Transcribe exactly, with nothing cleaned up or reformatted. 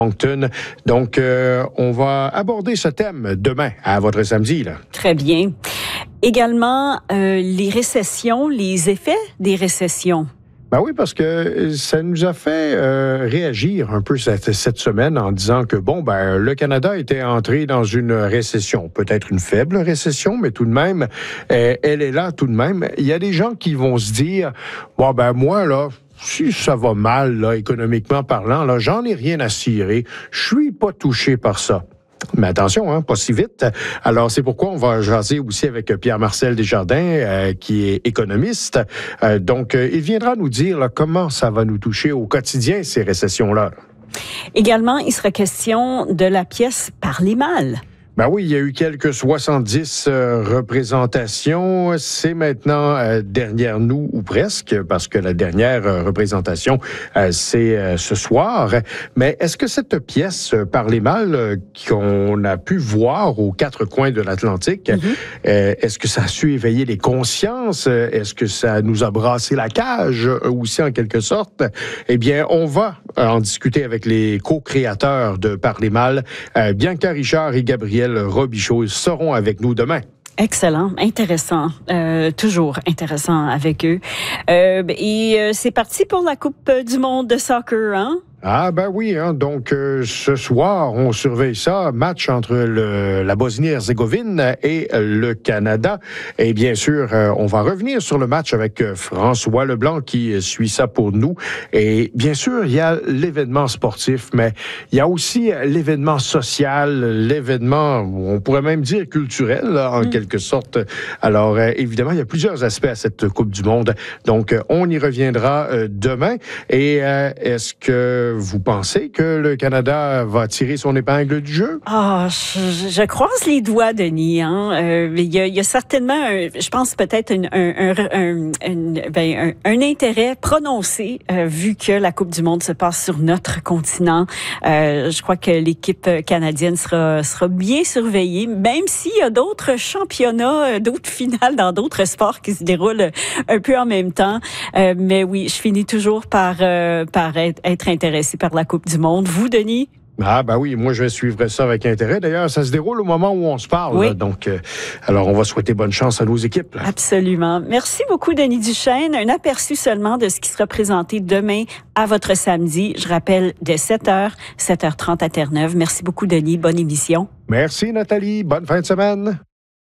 Moncton. Donc, euh, on va aborder ce thème demain à votre samedi, là. Très bien. Également, euh, les récessions, les effets des récessions. Ben oui, parce que ça nous a fait euh, réagir un peu cette, cette semaine en disant que, bon, ben le Canada était entré dans une récession, peut-être une faible récession, mais tout de même, euh, elle est là tout de même. Il y a des gens qui vont se dire, bon, ben moi, là, si ça va mal, là, économiquement parlant, là, j'en ai rien à cirer, je suis pas touché par ça. Mais attention, hein, pas si vite. Alors, c'est pourquoi on va jaser aussi avec Pierre-Marcel Desjardins, euh, qui est économiste. Euh, donc, euh, il viendra nous dire là, comment ça va nous toucher au quotidien, ces récessions-là. Également, il sera question de la pièce Parler mal. Ben oui, il y a eu quelques soixante-dix euh, représentations. C'est maintenant euh, derrière nous, ou presque, parce que la dernière euh, représentation, euh, c'est euh, ce soir. Mais est-ce que cette pièce, euh, Parler mal, euh, qu'on a pu voir aux quatre coins de l'Atlantique, mm-hmm. euh, est-ce que ça a su éveiller les consciences? Est-ce que ça nous a brassé la cage euh, aussi, en quelque sorte? Eh bien, on va en discuter avec les co-créateurs de Parler mal, euh, Bianca Richard et Gabriel Robichaud seront avec nous demain. Excellent, intéressant, euh, toujours intéressant avec eux. Euh, et euh, c'est parti pour la Coupe du monde de soccer, hein? Ah ben oui, hein, donc euh, ce soir, on surveille ça, match entre le, la Bosnie-Herzégovine et le Canada. Et bien sûr, euh, on va revenir sur le match avec euh, François Leblanc qui suit ça pour nous. Et bien sûr, il y a l'événement sportif, mais il y a aussi l'événement social, l'événement, on pourrait même dire culturel, là, en mmh. quelque sorte. Alors, euh, évidemment, il y a plusieurs aspects à cette Coupe du monde. Donc, euh, on y reviendra euh, demain. Et euh, est-ce que vous pensez que le Canada va tirer son épingle du jeu? Ah, je, je croise les doigts, Denis. Hein. Euh, il, y a, il y a certainement, un, je pense peut-être un, un, un, un, ben, un, un intérêt prononcé euh, vu que la Coupe du monde se passe sur notre continent. Euh, je crois que l'équipe canadienne sera, sera bien surveillée, même s'il y a d'autres championnats, d'autres finales dans d'autres sports qui se déroulent un peu en même temps. Euh, mais oui, je finis toujours par, euh, par être, être intéressé par la Coupe du monde. Vous, Denis? Ah, ben oui, moi, je vais suivre ça avec intérêt. D'ailleurs, ça se déroule au moment où on se parle. Oui. Là, donc, euh, alors, on va souhaiter bonne chance à nos équipes. Là. Absolument. Merci beaucoup, Denis Duchesne. Un aperçu seulement de ce qui sera présenté demain à votre samedi. Je rappelle, dès sept heures, sept heures trente à Terre-Neuve. Merci beaucoup, Denis. Bonne émission. Merci, Nathalie. Bonne fin de semaine.